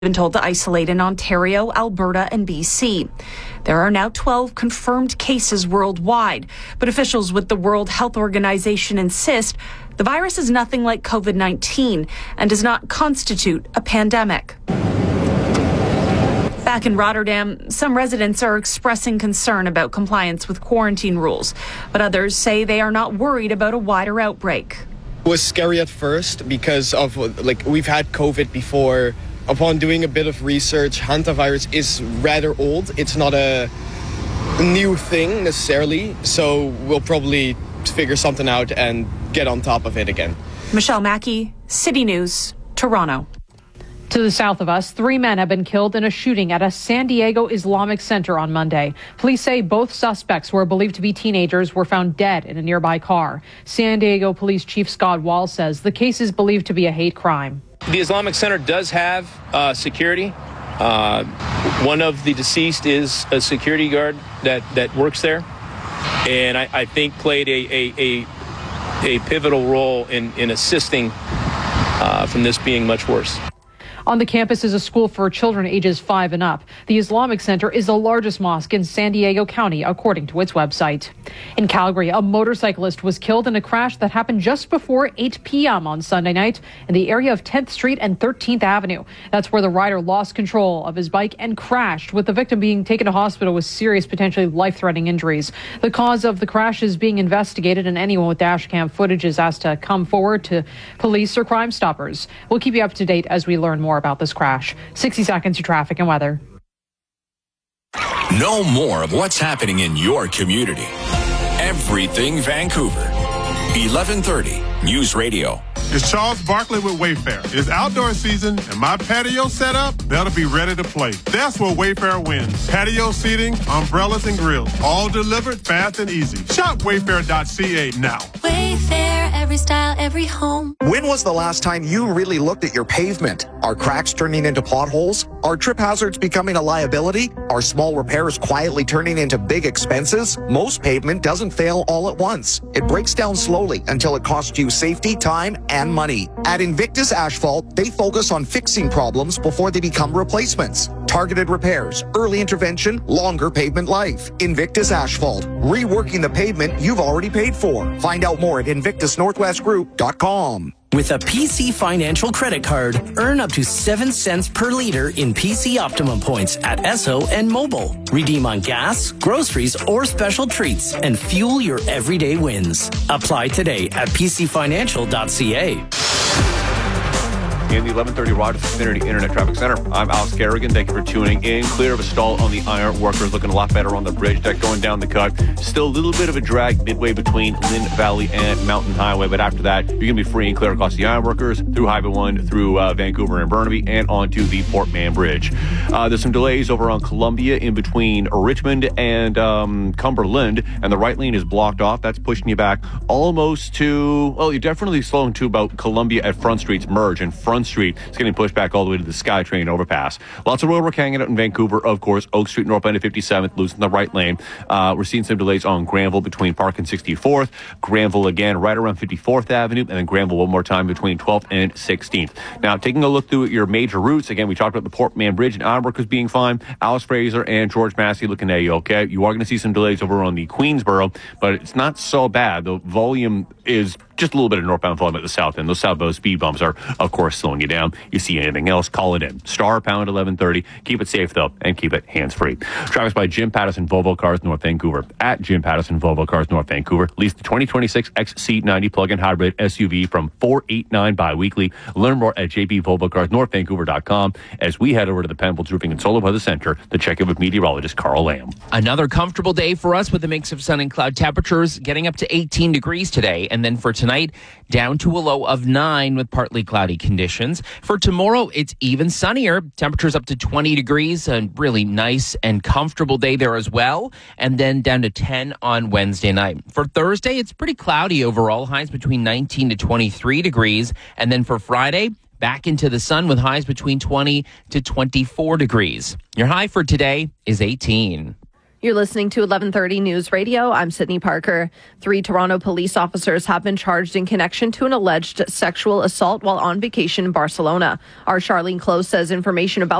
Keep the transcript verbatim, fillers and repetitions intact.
been told to isolate in Ontario, Alberta, and B C. There are now twelve confirmed cases worldwide, but officials with the World Health Organization insist the virus is nothing like COVID nineteen and does not constitute a pandemic. Back in Rotterdam, some residents are expressing concern about compliance with quarantine rules, but others say they are not worried about a wider outbreak. It was scary at first because of, like, we've had COVID before. Upon doing a bit of research, hantavirus is rather old. It's not a new thing necessarily, so we'll probably figure something out and get on top of it again. Michelle Mackey, City News, Toronto. To the south of us, three men have been killed in a shooting at a San Diego Islamic center on Monday. Police say both suspects, who are believed to be teenagers, were found dead in a nearby car. San Diego Police Chief Scott Wall says the case is believed to be a hate crime. The Islamic Center does have uh, security. Uh, one of the deceased is a security guard that, that works there, and I, I think played a, a, a, a pivotal role in, in assisting uh, from this being much worse. On the campus is a school for children ages five and up. The Islamic Center is the largest mosque in San Diego County, according to its website. In Calgary, a motorcyclist was killed in a crash that happened just before eight p.m. on Sunday night in the area of tenth Street and thirteenth Avenue. That's where the rider lost control of his bike and crashed, with the victim being taken to hospital with serious, potentially life-threatening injuries. The cause of the crash is being investigated, and anyone with dash cam footage is asked to come forward to police or Crime Stoppers. We'll keep you up to date as we learn more about this crash. sixty seconds to traffic and weather. Know more of what's happening in your community. Everything Vancouver. eleven thirty News Radio. It's Charles Barkley with Wayfair. It's outdoor season, and my patio set up, that'll be ready to play. That's where Wayfair wins. Patio seating, umbrellas, and grills. All delivered fast and easy. Shop wayfair dot c a now. Wayfair, every style, every home. When was the last time you really looked at your pavement? Are cracks turning into potholes? Are trip hazards becoming a liability? Are small repairs quietly turning into big expenses? Most pavement doesn't fail all at once. It breaks down slowly until it costs you safety, time, and money. At Invictus Asphalt, they focus on fixing problems before they become replacements. Targeted repairs, early intervention, longer pavement life. Invictus Asphalt, reworking the pavement you've already paid for. Find out more at invictus northwest group dot com. With a P C Financial credit card, earn up to seven cents per liter in P C Optimum points at Esso and Mobile. Redeem on gas, groceries, or special treats and fuel your everyday wins. Apply today at p c financial dot c a. In the eleven thirty Rogers Xfinity Internet Traffic Center, I'm Alex Kerrigan. Thank you for tuning in. Clear of a stall on the iron workers, looking a lot better on the bridge deck going down the cut. Still a little bit of a drag midway between Lynn Valley and Mountain Highway, but after that, you're going to be free and clear across the iron workers, through Highway one, through uh, Vancouver and Burnaby, and onto the Port Mann Bridge. Uh, there's some delays over on Columbia in between Richmond and um, Cumberland, and the right lane is blocked off. That's pushing you back almost to, well, you're definitely slowing to about Columbia at Front Street's merge, and Front Street is getting pushed back all the way to the SkyTrain overpass. Lots of road work hanging out in Vancouver, of course. Oak Street northbound at fifty-seventh, losing the right lane. Uh, we're seeing some delays on Granville between Park and sixty-fourth. Granville again right around fifty-fourth Avenue, and then Granville one more time between twelfth and sixteenth. Now, taking a look through your major routes, again, we talked about the Port Mann Bridge and Ironworkers being fine. Alice Fraser and George Massey looking at you, okay? You are going to see some delays over on the Queensboro, but it's not so bad. The volume is just a little bit of northbound volume at the south end. Those southbound speed bumps are, of course, slowing you down. You see anything else, call it in. Star pound eleven thirty. Keep it safe, though, and keep it hands-free. Traffic's by Jim Pattison Volvo Cars North Vancouver. At Jim Pattison Volvo Cars North Vancouver. Lease the twenty twenty-six X C ninety plug-in hybrid S U V from four eighty-nine bi-weekly. Learn more at j p volvo cars north vancouver dot com as we head over to the Penfolds Roofing and Solar Weather Center to check in with meteorologist Carl Lamb. Another comfortable day for us with a mix of sun and cloud temperatures, getting up to eighteen degrees today. And then for tonight, down to a low of nine with partly cloudy conditions. For tomorrow, it's even sunnier. Temperatures up to twenty degrees, a really nice and comfortable day there as well. And then down to ten on Wednesday night. For Thursday, it's pretty cloudy overall. Highs between nineteen to twenty-three degrees. And then for Friday, back into the sun with highs between twenty to twenty-four degrees. Your high for today is eighteen. You're listening to eleven thirty News Radio. I'm Sydney Parker. Three Toronto police officers have been charged in connection to an alleged sexual assault while on vacation in Barcelona. Our Charlene Close says information about